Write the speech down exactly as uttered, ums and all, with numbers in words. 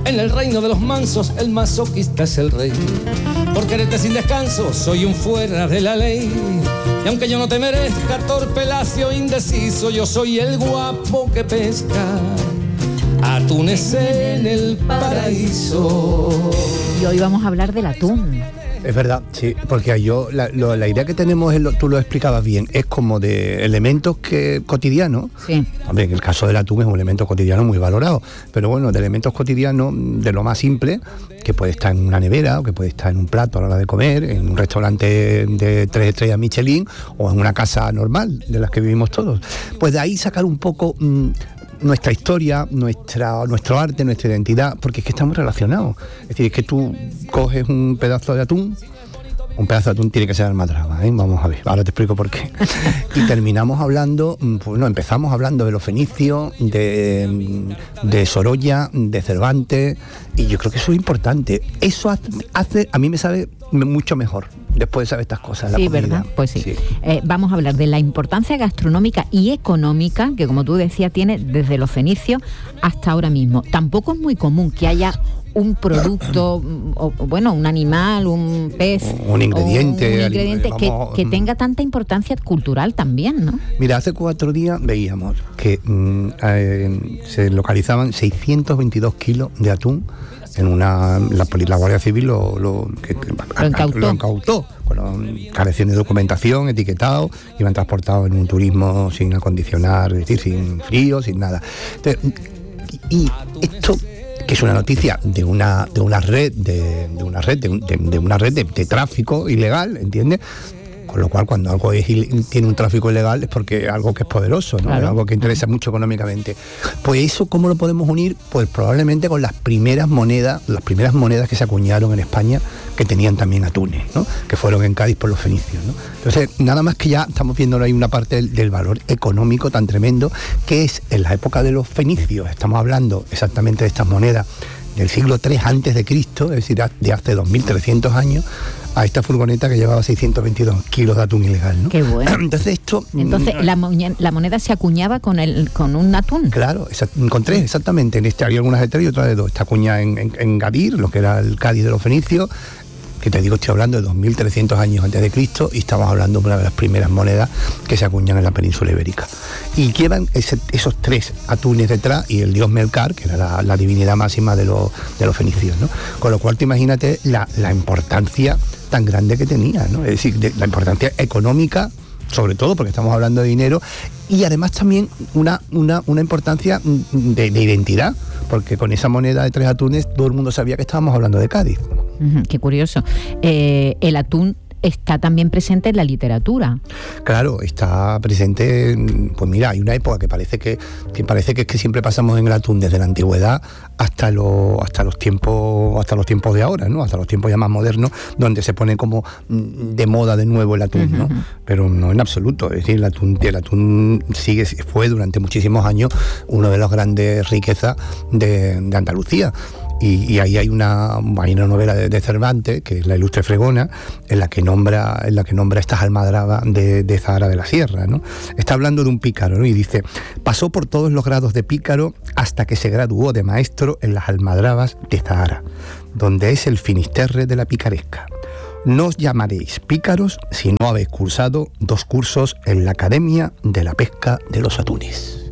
En el reino de los mansos, el masoquista es el rey. Por quererte sin descanso, soy un fuera de la ley. Y aunque yo no te merezca, torpe, lacio, indeciso, yo soy el guapo que pesca atunes en el paraíso. Y hoy vamos a hablar del atún. Es verdad, sí, porque yo la, lo, la idea que tenemos, es lo, tú lo explicabas bien, es como de elementos que cotidianos. Sí. Hombre, en el caso del atún es un elemento cotidiano muy valorado, pero bueno, de elementos cotidianos, de lo más simple, que puede estar en una nevera o que puede estar en un plato a la hora de comer, en un restaurante de tres estrellas Michelin o en una casa normal de las que vivimos todos. Pues de ahí sacar un poco mmm, nuestra historia, nuestra, nuestro arte, nuestra identidad, porque es que estamos relacionados. Es decir, es que tú coges un pedazo de atún, un pedazo de atún tiene que ser almadraba, ¿eh? Vamos a ver, ahora te explico por qué. Y terminamos hablando, pues no, empezamos hablando de los fenicios, de, de Sorolla, de Cervantes, y yo creo que eso es importante. Eso hace, hace a mí me sabe mucho mejor después de saber estas cosas. Sí, la ¿verdad? Pues sí. sí. Eh, vamos a hablar de la importancia gastronómica y económica que, como tú decías, tiene desde los fenicios hasta ahora mismo. Tampoco es muy común que haya un producto, o, bueno, un animal, un pez, un ingrediente, un ingrediente vamos, que, que tenga tanta importancia cultural también, ¿no? Mira, hace cuatro días veíamos que mmm, eh, se localizaban seiscientos veintidós kilos de atún en una la, la Guardia Civil lo, lo, que, que, lo incautó, lo incautó bueno, carecían de documentación, etiquetados, iban transportados en un turismo sin acondicionar, es decir, sin frío, sin nada. Entonces, y esto, que es una noticia de una de una red de, de una red de, de, de una red de, de tráfico ilegal, ¿entiendes? Con lo cual, cuando algo es, tiene un tráfico ilegal es porque es algo que es poderoso, ¿no? Claro. Es algo que interesa mucho económicamente. Pues eso, ¿cómo lo podemos unir? Pues probablemente con las primeras monedas, las primeras monedas que se acuñaron en España, que tenían también atunes, ¿no? Que fueron en Cádiz por los fenicios, ¿no? Entonces, nada más que ya estamos viendo ahí una parte del, del valor económico tan tremendo, que es en la época de los fenicios. Estamos hablando exactamente de estas monedas del siglo tres antes de Cristo, es decir, de hace dos mil trescientos años, a esta furgoneta que llevaba seiscientos veintidós kilos de atún ilegal, ¿no? Qué bueno. Entonces esto... Entonces la, moña, la moneda se acuñaba con el con un atún. Claro, con tres, exactamente. En este había algunas de tres y otras de dos. Está acuñada en, en, en Gadir, lo que era el Cádiz de los fenicios, que te digo, estoy hablando de dos mil trescientos años antes de Cristo, y estamos hablando de una de las primeras monedas que se acuñan en la península ibérica. Y llevan ese, esos tres atunes detrás y el dios Melcar, que era la, la divinidad máxima de los, de los fenicios, ¿no? Con lo cual, te imagínate la, la importancia tan grande que tenía, ¿no? Es decir, de, la importancia económica, sobre todo porque estamos hablando de dinero, y además también una, una, una importancia de, de identidad, porque con esa moneda de tres atunes todo el mundo sabía que estábamos hablando de Cádiz. Uh-huh, qué curioso. Eh, el atún está también presente en la literatura. Claro, está presente, pues mira, hay una época que parece que, que parece que es que siempre pasamos en el atún desde la antigüedad hasta los hasta los tiempos hasta los tiempos de ahora, ¿no? Hasta los tiempos ya más modernos, donde se pone como de moda de nuevo el atún, ¿no? Uh-huh. Pero no en absoluto. Es decir, el atún, el atún sigue fue durante muchísimos años una de las grandes riquezas de, de Andalucía. Y, y ahí hay una, hay una novela de, de Cervantes, que es La Ilustre Fregona, en la que nombra, en la que nombra estas almadrabas de, de Zahara de la Sierra, ¿no? Está hablando de un pícaro, ¿no? Y dice: pasó por todos los grados de pícaro hasta que se graduó de maestro en las almadrabas de Zahara, donde es el finisterre de la picaresca. No os llamaréis pícaros si no habéis cursado dos cursos en la Academia de la Pesca de los Atunes.